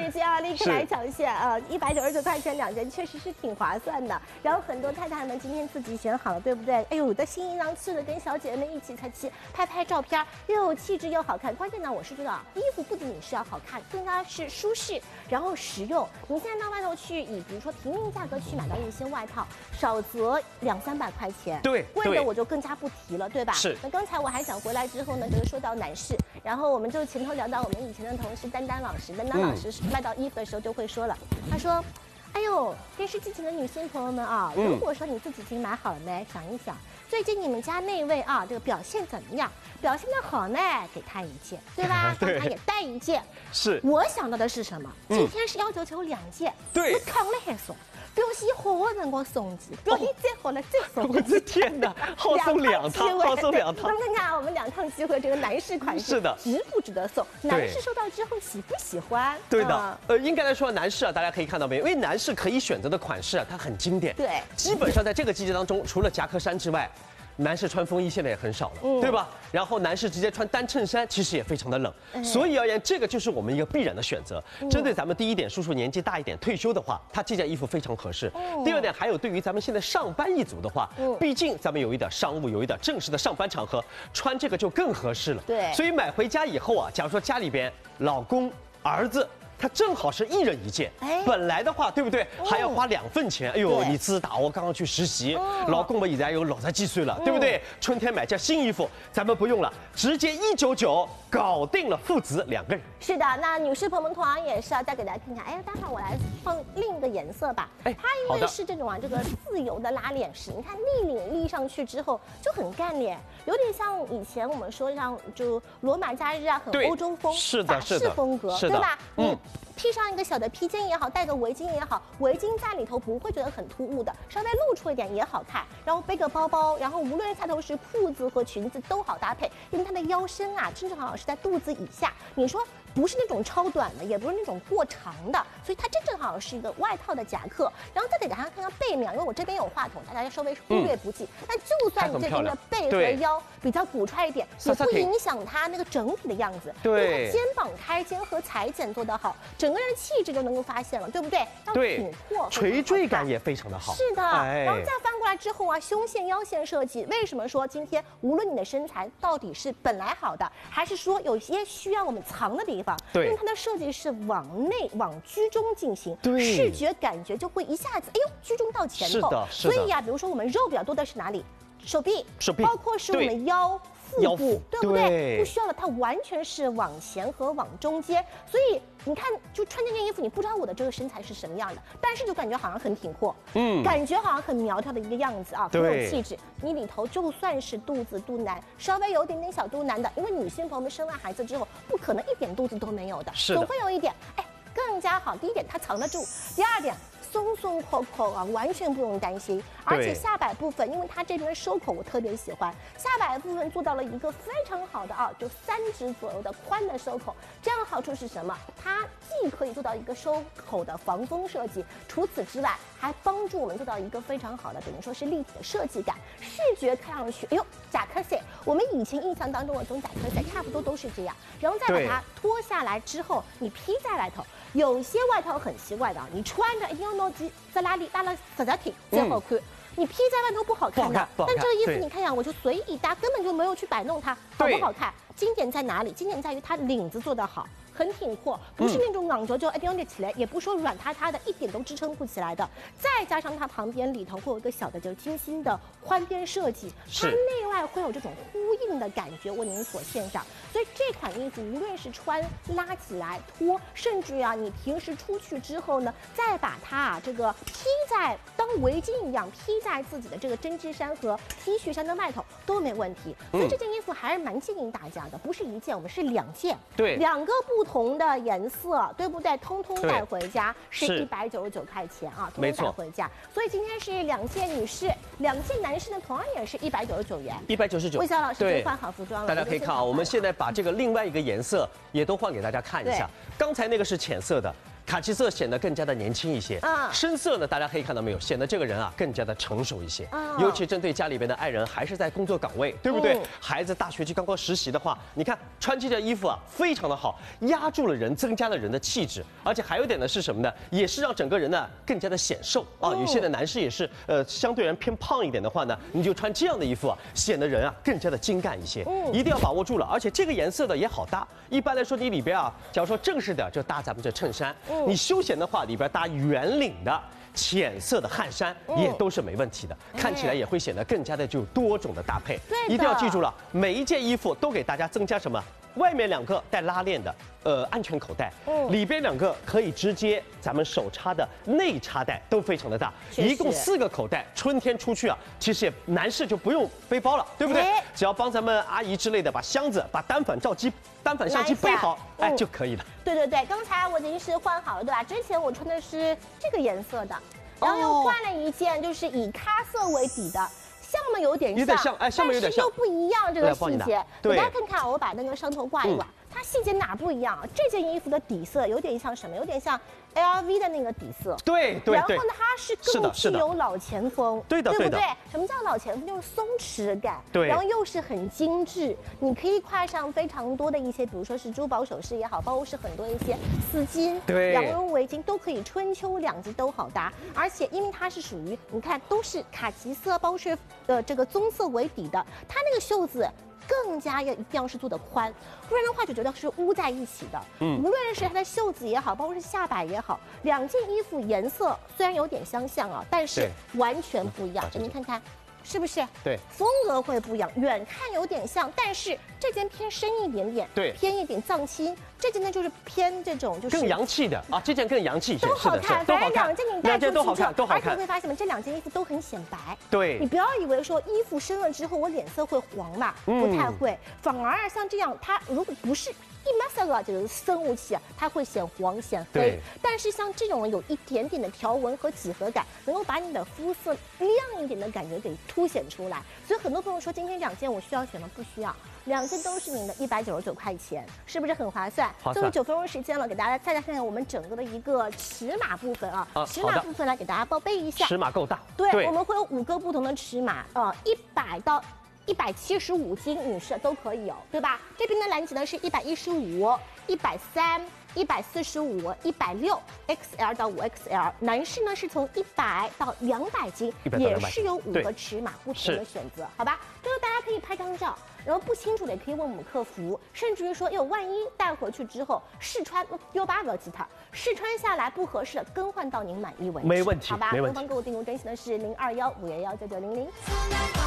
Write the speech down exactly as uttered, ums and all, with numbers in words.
时间啊，立刻来抢选啊！一百九十九块钱两件，确实是挺划算的。然后很多太太们今天自己选好了，对不对？哎呦，的新衣裳去了，跟小姐妹们一起才去拍拍照片，又有气质又好看。关键呢，我是觉得啊，衣服不仅仅是要好看，更加是舒适，然后实用。你现在到外头去，以比如说平民价格去买到一些外套，少则两三百块钱， 对， 贵的我就更加不提了，对吧？ 是。 那刚才我还想回来之后呢，就是说到男士，然后我们就前头聊到我们以前的同事丹丹老师，丹丹老师卖到衣服的时候就会说了，他说。哎呦，电视机前的女性朋友们啊，如果说你自己已经买好了没，想一想，最近你们家那位啊，这个表现怎么样？表现的好呢，给他一件，对吧？让他也带一件。 是。 我想到的是什么？今天是要求求两件。 对。 我扛了还送。表现好的辰光送几，表现再好了再送。 我的天哪，好送两趟，好送两趟。 咱们看看我们两趟机会，这个男士款式是的， 值不值得送？男士收到之后喜不喜欢？ 对的，呃，应该来说，男士啊，大家可以看到没有？因为男士可以选择的款式啊，它很经典。 对， 基本上在这个季节当中，除了夹克衫之外。男士穿风衣现在也很少了，嗯、对吧？然后男士直接穿单衬衫，其实也非常的冷。嗯、所以而言，这个就是我们一个必然的选择。嗯、针对咱们第一点，叔叔年纪大一点，退休的话，他这件衣服非常合适。嗯、第二点，还有对于咱们现在上班一族的话，嗯、毕竟咱们有一点商务，有一点正式的上班场合，穿这个就更合适了。 对。 所以买回家以后啊，假如说家里边老公、儿子。它正好是一人一件，哎，本来的话，对不对？还要花两份钱。哎呦，你自打我刚刚去实习，老公们现在有六十几岁了，对不对？春天买件新衣服，咱们不用了，直接一九九搞定了父子两个人。 是的，那女士朋友们同样也是要再给大家看看。哎，待会儿我来放另一个颜色吧。哎，它因为是这种啊，这个自由的拉链式，你看立领立上去之后就很干练，有点像以前我们说像就罗马假日啊，很欧洲风， 是的， 法式风格，对吧？ 嗯。 披上一个小的披肩也好，戴个围巾也好，围巾在里头不会觉得很突兀的，稍微露出一点也好看。然后背个包包，然后无论下头是裤子和裙子都好搭配，因为它的腰身啊，正正好好是在肚子以下。你说不是那种超短的，也不是那种过长的，所以它正正好好是一个外套的夹克。然后再给大家看看背面，因为我这边有话筒，大家稍微忽略不计。但、嗯、就算你这边的背和腰比较鼓揣一点，也不影响它那个整体的样子。 对， 它肩膀开肩和裁剪做得好，整个人气质就能够发现了，对不对？ 对，挺阔，垂坠感也非常的好。 是的，哎、然后再翻过来之后啊，胸线、腰线设计，为什么说今天无论你的身材到底是本来好的，还是说有些需要我们藏的地方， 对， 因为它的设计是往内往居中进行， 对， 视觉感觉就会一下子，哎呦，居中到前头。 是的，是的。 所以啊，比如说我们肉比较多的是哪里？手臂， 手臂， 包括是我们腰。腹部对不对？不需要的，它完全是往前和往中间，所以你看，就穿这件衣服，你不知道我的这个身材是什么样的，但是就感觉好像很挺阔，嗯，感觉好像很苗条的一个样子啊，很有气质。你里头就算是肚子肚腩稍微有点点小肚腩的，因为女性朋友们生完孩子之后，不可能一点肚子都没有的，总会有一点，哎，更加好。第一点，它藏得住；第二点。松松口口啊，完全不用担心。而且下摆部分，因为它这边的收口我特别喜欢，下摆部分做到了一个非常好的啊，就三指左右的宽的收口。这样的好处是什么？它既可以做到一个收口的防风设计，除此之外还帮助我们做到一个非常好的，等于说是立体的设计感，视觉看上去，哎呦，夹克衫。我们以前印象当中的这种夹克衫差不多都是这样，然后再把它脱下来之后，你披在外头。有些外套很奇怪的，你穿着一定要拿起在拉链拉了实在挺才好看。你披在外头不好看的，但这个衣服你看呀，我就随意搭，根本就没有去摆弄它，好不好看？经典在哪里？经典在于它领子做得好。很挺阔，不是那种昂着就一定要立起来，也不说软塌塌的，一点都支撑不起来的。再加上它旁边里头会有一个小的，就是精心的宽边设计，它内外会有这种呼应的感觉，为您所献上。所以这款衣服无论是穿拉起来脱，甚至啊你平时出去之后呢，再把它啊这个披在当围巾一样披在自己的这个针织衫和 T 恤衫的外头都没问题。所以这件衣服还是蛮建议大家的，不是一件，我们是两件， 对， 两个不同。同的颜色，对不对？通通带回家是一百九十九块钱啊，通通带回家。所以今天是两件女士，两件男士呢，同样也是一百九十九元。 一百九十九。 魏晓老师就换好服装了。 大家可以看啊，我们现在把这个另外一个颜色也都换给大家看一下。刚才那个是浅色的。 卡其色显得更加的年轻一些，啊，深色呢，大家可以看到没有，显得这个人啊更加的成熟一些。啊，尤其针对家里边的爱人还是在工作岗位，对不对？嗯、孩子大学期刚刚实习的话，你看穿这件衣服啊，非常的好，压住了人，增加了人的气质，而且还有一点呢是什么呢？也是让整个人呢更加的显瘦啊。有些的男士也是，呃，相对人偏胖一点的话呢，你就穿这样的衣服啊，显得人啊更加的精干一些。嗯，一定要把握住了，而且这个颜色的也好搭。一般来说，你里边啊，假如说正式的就搭咱们这衬衫，嗯、你休闲的话里边搭圆领的。浅色的汗衫也都是没问题的，嗯、看起来也会显得更加的就多种的搭配。对，一定要记住了，每一件衣服都给大家增加什么？外面两个带拉链的，呃，安全口袋，嗯，里边两个可以直接咱们手插的内插袋，都非常的大，一共四个口袋。春天出去啊，其实也男士就不用背包了，对不对？哎、只要帮咱们阿姨之类的把箱子、把单反照机、单反相机背好，哎、嗯、就可以了。 对对对，刚才我临时换好了，对吧？之前我穿的是这个颜色的，然后又换了一件，就是以咖色为底的。像嘛有点像， 有点像，哎，上面有点像， 但是又不一样这个细节。给大家看看，我把那个上头挂一挂，嗯、它细节哪不一样？这件衣服的底色有点像什么？有点像 L V 的那个底色。 对对对。 然后呢，它是更具有老前锋， 对的， 对不对？什么叫老前锋？就是松弛感， 对。 然后又是很精致，你可以挎上非常多的一些，比如说是珠宝首饰也好，包括是很多一些丝巾、 对， 羊绒围巾都可以，春秋两季都好搭。而且因为它是属于，你看都是卡其色，包括是呃这个棕色为底的，它那个袖子更加要一定要是做的宽，不然的话就觉得是捂在一起的。嗯，无论是它的袖子也好，包括是下摆也好，两件衣服颜色虽然有点相像啊，但是完全不一样。你看看。是不是？ 对， 风格会不一样，远看有点像，但是这件偏深一点点， 对， 偏一点藏青，这件呢就是偏这种就是更洋气的啊，这件更洋气一些， 都好看，反正两件你带出去都好看，都好看， 而且你会发现吗？这两件衣服都很显白， 对， 你不要以为说衣服深了之后我脸色会黄嘛，不太会，反而像这样，它如果不是。一 mascara 就是生物气，它会显黄显黑。但是像这种有一点点的条纹和几何感，能够把你的肤色亮一点的感觉给凸显出来。所以很多朋友说，今天两件我需要选吗？不需要，两件都是您的一百九十九块钱，是不是很划算？最后九分钟时间了，给大家再来看看我们整个的一个尺码部分啊。啊尺码部分来给大家报备一下。 尺码够大。 对，对我们会有五个不同的尺码，呃，一百到。一百七十五斤女士都可以有，对吧？这边的蓝旗呢是一百一十五、一百三、一百四十五、一百六 X L 到五 X L。男士呢是从一百到两百斤，也是有五个尺码不同的选择，好吧？这个大家可以拍张照，然后不清楚的也可以问我们客服，甚至于说，哟，万一带回去之后试穿，又把个吉他试穿下来不合适，更换到您满意为止， 没问题， 好吧？ 没问题。 官方购物订购专线呢是零二幺五幺幺九九零零。